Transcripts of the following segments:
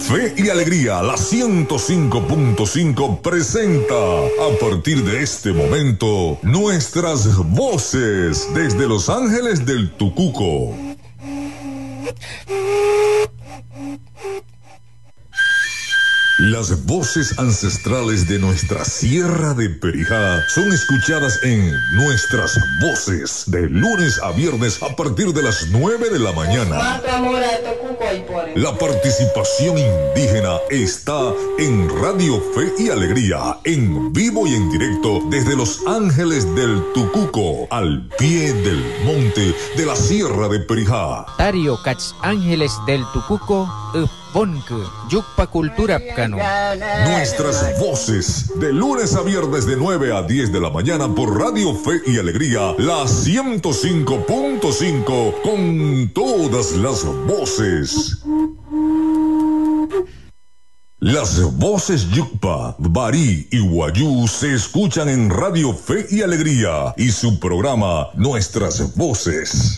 Fe y Alegría, la 105.5 presenta, a partir de este momento, nuestras voces desde Los Ángeles del Tucuco. Las voces ancestrales de nuestra Sierra de Perijá son escuchadas en Nuestras Voces de lunes a viernes a partir de las 9 de la mañana. La participación indígena está en Radio Fe y Alegría, en vivo y en directo desde Los Ángeles del Tucuco, al pie del monte de la Sierra de Perijá. Dario Cach Ángeles del Tucuco, Bonke, Yukpa Cultura Pcano. Nuestras voces, de lunes a viernes de 9 a 10 de la mañana por Radio Fe y Alegría, la 105.5, con todas las voces. Las voces Yukpa, Barí y Guayú se escuchan en Radio Fe y Alegría y su programa Nuestras Voces.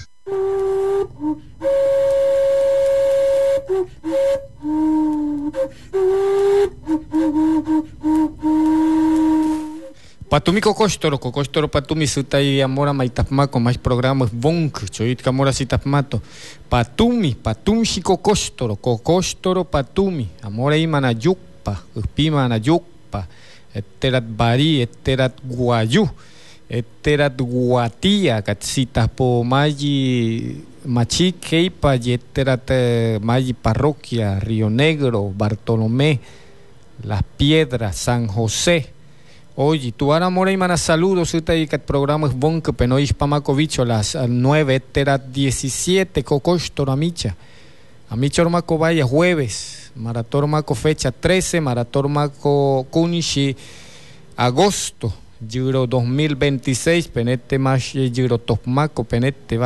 Patumi kokostoro patumi sutai amora maitapmako mais programas bonk choit kamora sitapmato patumi patumshi kokostoro patumi amora imana yukpa uspimana yukpa etterat bari etterat guayu etterat guatia katsitas po mayi Machikeipa etterat mayi parroquia Río Negro Bartolomé Las Piedras San José. Oye, tu ahora mora y mana saludos, el programa es bonque, penois pamacovicho, las 9, terat 17, cocostor amicha. Amicha ormaco vaya jueves, maratormaco fecha 13, maratormaco kunishi agosto, giro 2026, penete más giro topmaco, penete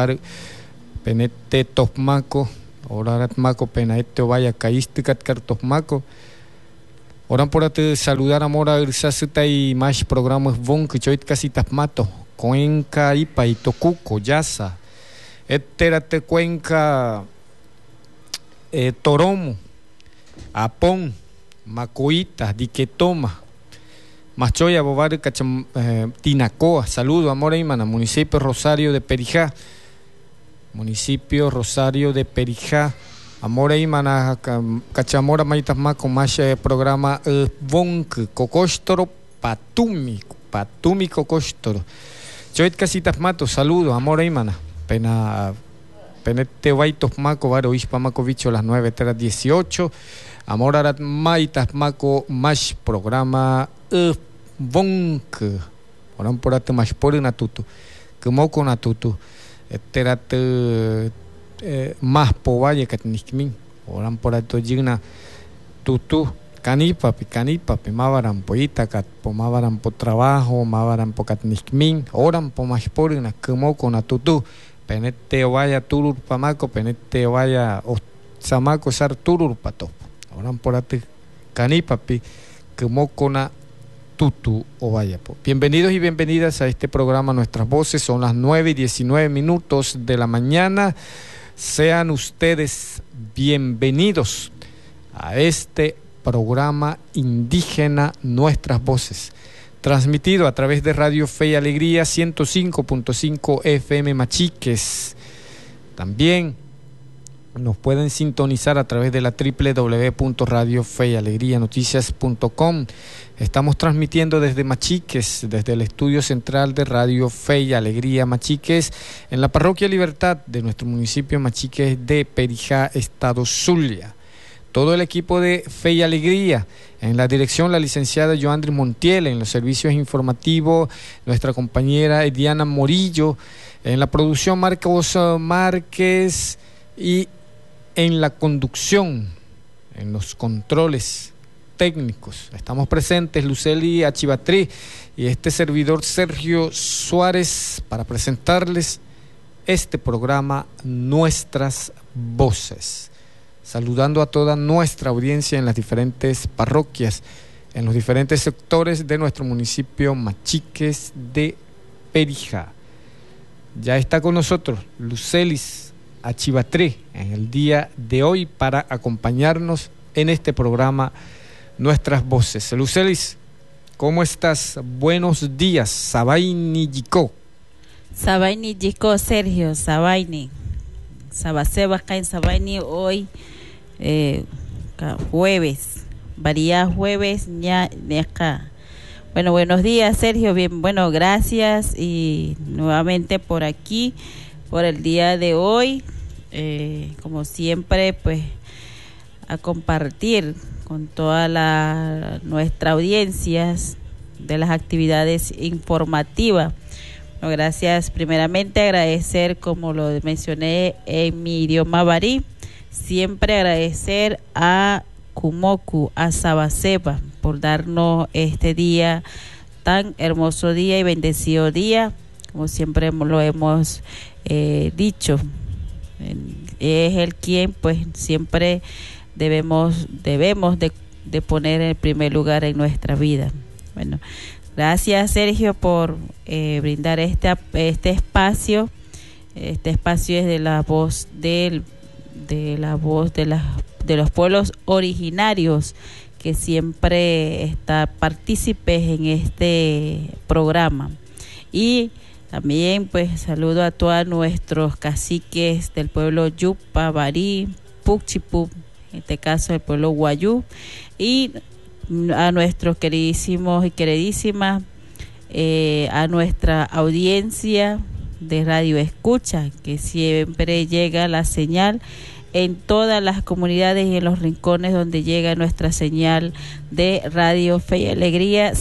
topmaco, oraratmaco, penete vaya caísticat cartopmaco. Oran por te saludar amora irsasuta y más programas von que choit casi tapmato Cuenca Ipa y Tocuco Yasa etterate Cuenca Toromo Apón Macoita Diquetoma Machoya Bobar Tinacoa. Saludo amora Imana, municipio Rosario de Perijá, Amora imana cachamora maitasma con más programa bonk cocostoro patumi cocostoro. Choit casitas mato, saludo, amora imana. Penete waitos maco varo ispamaco bicho las 9 teras 18. Amora rat maitas maco más programa bonk. Oran por ate más por natuto. Kemoko natuto. Terat más povalle katnikmin oran por alto jigna tutu canipapi mavaran po itakat po mavaran po trabajo mavaran po katnikmin oran po más porina kemoko na tutu penete vaya turur pamaco penete vaya samaco sar turur pato oran por alto canipapi kemoko na tutu o vaya po. Bienvenidos y bienvenidas a este programa Nuestras Voces. Son las 9:19 de la mañana. Sean ustedes bienvenidos a este programa indígena Nuestras Voces, transmitido a través de Radio Fe y Alegría 105.5 FM Machiques. También nos pueden sintonizar a través de la www.radiofeyalegrianoticias.com. Estamos transmitiendo desde Machiques, desde el estudio central de Radio Fe y Alegría Machiques, en la parroquia Libertad de nuestro municipio Machiques de Perijá, Estado Zulia. Todo el equipo de Fe y Alegría, en la dirección la licenciada Joandri Montiel, en los servicios informativos nuestra compañera Diana Morillo, en la producción Marcos Márquez y en la conducción, en los controles técnicos. Estamos presentes Luceli Achivatrí y este servidor Sergio Suárez para presentarles este programa Nuestras Voces. Saludando a toda nuestra audiencia en las diferentes parroquias, en los diferentes sectores de nuestro municipio Machiques de Perijá. Ya está con nosotros Lucelis Achivatrí en el día de hoy para acompañarnos en este programa Nuestras Voces. Lucelis, ¿cómo estás? Buenos días. Sabaini Yiko. Sabaini Yiko, Sergio, Sabaini. Sabaseba acá en Sabaini hoy, jueves. Varía jueves, ya de acá. Bueno, buenos días, Sergio. Bien, bueno, gracias y nuevamente por aquí, por el día de hoy. Como siempre, pues, a compartir con toda nuestra audiencia de las actividades informativas. Bueno, gracias, primeramente agradecer, como lo mencioné en mi idioma barí, siempre agradecer a Kumoku, a Sabaseba, por darnos este día, tan hermoso día y bendecido día, como siempre lo hemos dicho. Es el quien pues siempre debemos de poner en primer lugar en nuestra vida. Bueno, gracias, Sergio, por brindar este espacio. Este espacio es de la voz de los pueblos originarios, que siempre está partícipes en este programa. Y también pues saludo a todos nuestros caciques del pueblo Yupa, Barí, Pucchipu, en este caso el pueblo Guayú, y a nuestros queridísimos y queridísimas, a nuestra audiencia de Radio Escucha, que siempre llega la señal en todas las comunidades y en los rincones donde llega nuestra señal de Radio Fe y Alegría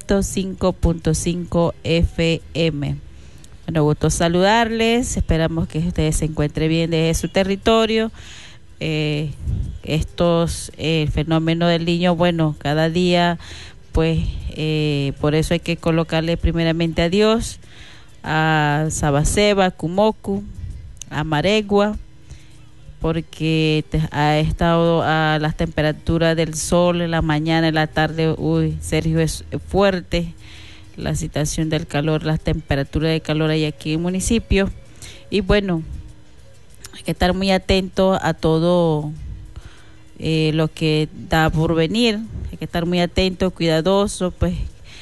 105.5 FM. Bueno, gusto saludarles, esperamos que ustedes se encuentren bien desde su territorio. El fenómeno del Niño, bueno, cada día, pues, por eso hay que colocarle primeramente a Dios, a Sabaseba, a Kumoku, a Maregua, porque ha estado a las temperaturas del sol en la mañana, en la tarde. Sergio, es fuerte la situación del calor, las temperaturas de calor hay aquí en el municipio, y bueno, hay que estar muy atento a todo lo que da por venir, hay que estar muy atento, cuidadoso, pues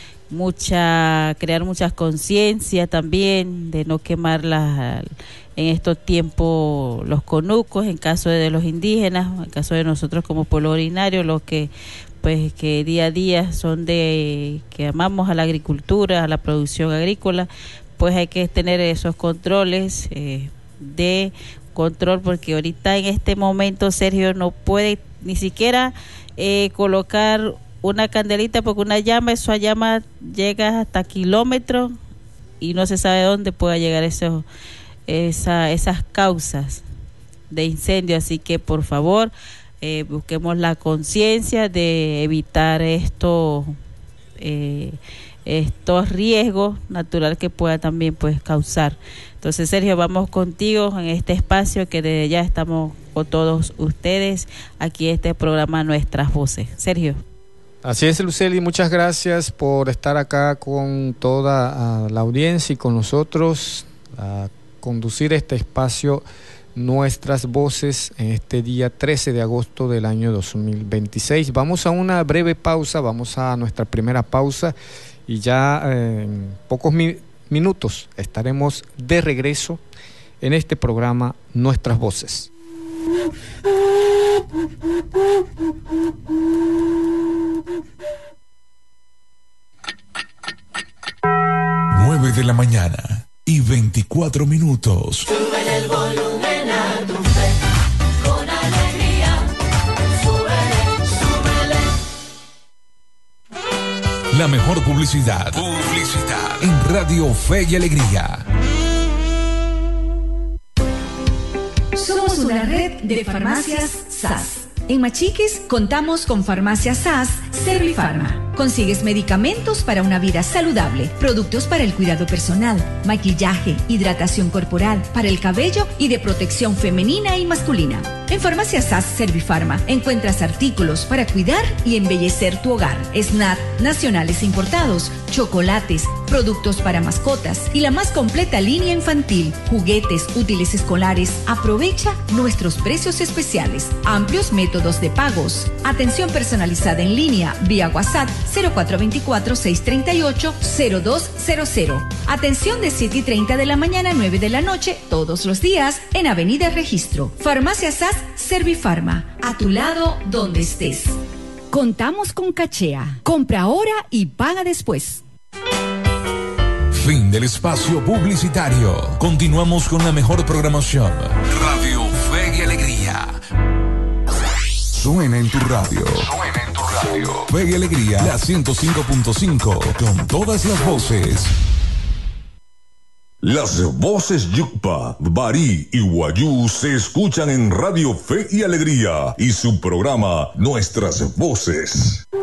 crear muchas conciencias también de no quemar en estos tiempos los conucos, en caso de los indígenas, en caso de nosotros como pueblo originario, los que pues que día a día que amamos a la agricultura, a la producción agrícola, pues hay que tener esos controles porque ahorita en este momento, Sergio, no puede ni siquiera colocar una candelita, porque una llama llega hasta kilómetros y no se sabe dónde pueda llegar esas causas de incendio. Así que por favor, busquemos la conciencia de evitar estos riesgos naturales que pueda también pues causar. Entonces, Sergio, vamos contigo en este espacio que desde ya estamos con todos ustedes aquí en este programa Nuestras Voces. Sergio. Así es, Luceli, muchas gracias por estar acá con toda la audiencia y con nosotros a conducir este espacio Nuestras Voces en este día 13 de agosto del año 2026. Vamos a una breve pausa, vamos a nuestra primera pausa y ya en pocos minutos estaremos de regreso en este programa Nuestras Voces. 9 de la mañana y 24 minutos. Sube el volumen a tu fe, con alegría. Súbele. La mejor publicidad en Radio Fe y Alegría. Somos una red de farmacias SAS. En Machiques contamos con Farmacia SAS Servifarma. Consigues medicamentos para una vida saludable, productos para el cuidado personal, maquillaje, hidratación corporal, para el cabello y de protección femenina y masculina. En Farmacia SAS Servifarma encuentras artículos para cuidar y embellecer tu hogar. Snack nacionales importados, chocolates, productos para mascotas y la más completa línea infantil, juguetes, útiles escolares. Aprovecha nuestros precios especiales, amplios métodos de pagos, atención personalizada en línea vía WhatsApp 0424-638-0200. Atención de 7:30 de la mañana a 9 de la noche todos los días en Avenida Registro. Farmacia SAS Servifarma, a tu lado donde estés. Contamos con Cachea. Compra ahora y paga después. Fin del espacio publicitario. Continuamos con la mejor programación. Radio Fe y Alegría. Suena en tu radio. Suena en tu radio. Fe y Alegría, la 105.5, con todas las voces. Las voces Yucpa, Barí y Guayú se escuchan en Radio Fe y Alegría y su programa Nuestras Voces.